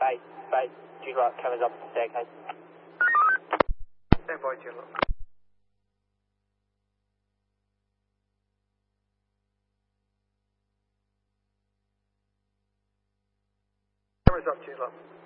Base, Juliet, cameras up the staircase. Stand by, Juliet. Cameras up, Juliet.